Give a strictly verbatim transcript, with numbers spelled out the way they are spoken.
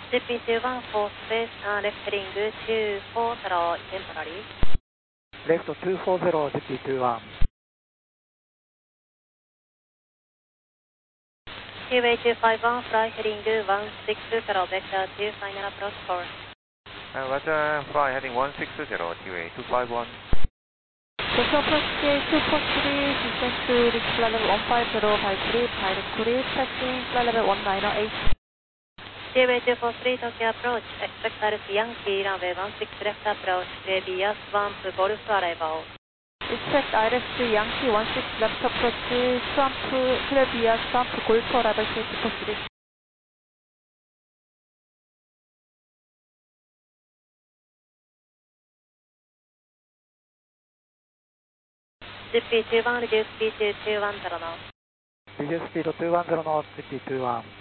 ジーピーツーワン for space, uh, left heading two four zero temporary. Left two four zero,ジーピーツーワン. Q A two five one, fly heading one six zero, vector two, final approach course. Uh, Roger, fly heading one six zero, Q A two five one. Vector approach two four three, descent to reach flight level one five zero five three, pilot crew, passing flight level one nine zero eight. Q A two four three, Tokyo approach, expect R C Yankee, runway one six left approach, A B S Swamp, Golf arrival. Expect I R S Yankee one six left approach, Swamp, Philadelphia, Swamp, Golf arrival, safety proceed. ジーピーツーワン, reduce speed to two one zero knots. Reduce speed two one zero knots,ジーピーツーワン.